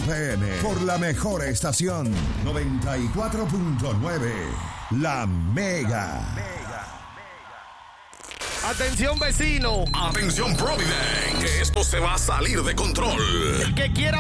PM por la mejor estación 94.9 La Mega. Atención vecino, Atención Providence, que esto se va a salir de control. el que quiera